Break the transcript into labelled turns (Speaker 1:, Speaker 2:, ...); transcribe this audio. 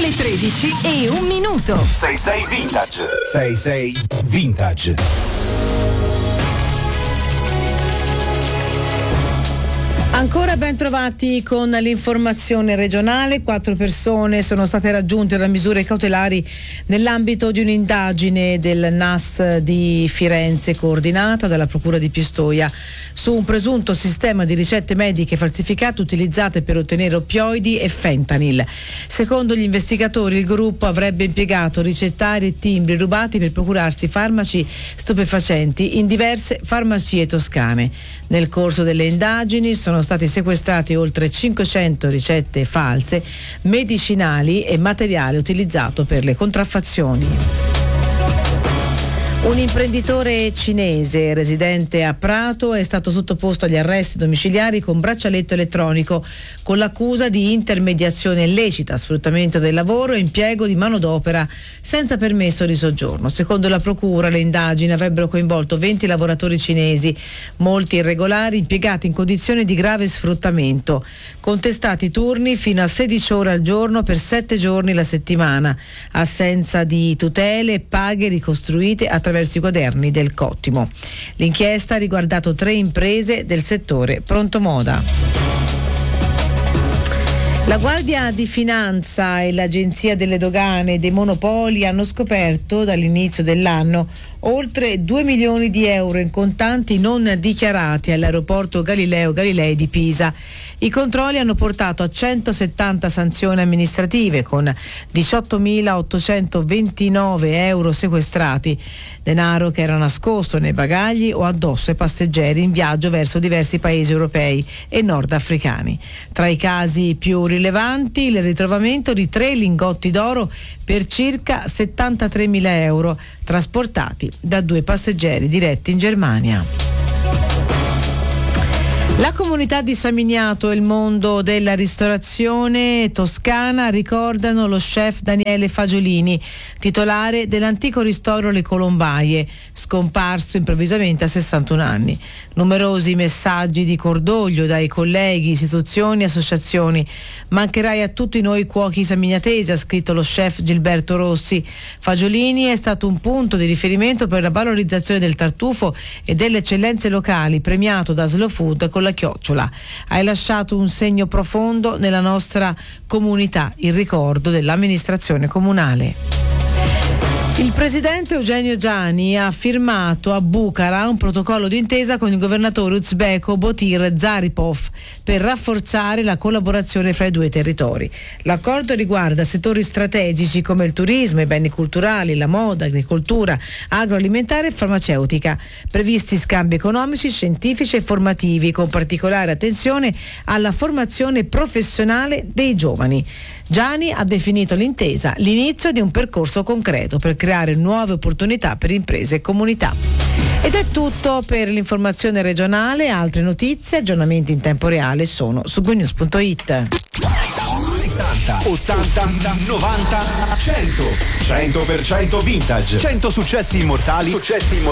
Speaker 1: le 13:01.
Speaker 2: 66 Vintage. 66 Vintage.
Speaker 3: Ancora ben trovati con l'informazione regionale. 4 persone sono state raggiunte da misure cautelari nell'ambito di un'indagine del NAS di Firenze coordinata dalla Procura di Pistoia su un presunto sistema di ricette mediche falsificate utilizzate per ottenere oppioidi e fentanyl. Secondo gli investigatori il gruppo avrebbe impiegato ricettari e timbri rubati per procurarsi farmaci stupefacenti in diverse farmacie toscane. Nel corso delle indagini sono stati sequestrati oltre 500 ricette false, medicinali e materiale utilizzato per le contraffazioni. Un imprenditore cinese residente a Prato è stato sottoposto agli arresti domiciliari con braccialetto elettronico con l'accusa di intermediazione illecita, sfruttamento del lavoro e impiego di manodopera senza permesso di soggiorno. Secondo la procura le indagini avrebbero coinvolto 20 lavoratori cinesi, molti irregolari impiegati in condizioni di grave sfruttamento, contestati turni fino a 16 ore al giorno per 7 giorni la settimana, assenza di tutele e paghe ricostruite attraverso i quaderni del cottimo. L'inchiesta ha riguardato 3 imprese del settore prontomoda. La Guardia di Finanza e l'Agenzia delle Dogane e dei Monopoli hanno scoperto dall'inizio dell'anno oltre 2 milioni di euro in contanti non dichiarati all'aeroporto Galileo Galilei di Pisa. I controlli hanno portato a 170 sanzioni amministrative con 18.829 euro sequestrati, denaro che era nascosto nei bagagli o addosso ai passeggeri in viaggio verso diversi paesi europei e nordafricani. Tra i casi più rilevanti il ritrovamento di 3 lingotti d'oro per circa 73.000 euro trasportati da 2 passeggeri diretti in Germania. La comunità di San Miniato e il mondo della ristorazione toscana ricordano lo chef Daniele Fagiolini, titolare dell'antico ristoro Le Colombaie, scomparso improvvisamente a 61 anni. Numerosi messaggi di cordoglio dai colleghi, istituzioni e associazioni. Mancherai a tutti noi cuochi sammignatesi, ha scritto lo chef Gilberto Rossi. Fagiolini è stato un punto di riferimento per la valorizzazione del tartufo e delle eccellenze locali, premiato da Slow Food con la chiocciola. Hai lasciato un segno profondo nella nostra comunità, il ricordo dell'amministrazione comunale. Il presidente Eugenio Giani ha firmato a Bucara un protocollo d'intesa con il governatore uzbeko Botir Zaripov per rafforzare la collaborazione fra i 2 territori. L'accordo riguarda settori strategici come il turismo, i beni culturali, la moda, agricoltura, agroalimentare e farmaceutica. Previsti scambi economici, scientifici e formativi, con particolare attenzione alla formazione professionale dei giovani. Giani ha definito l'intesa l'inizio di un percorso concreto per creare nuove opportunità per imprese e comunità. Ed è tutto per l'informazione regionale. Altre notizie, aggiornamenti in tempo reale sono su gonews.it.
Speaker 2: 70, 80, 90, 100. 100% vintage. 100 successi immortali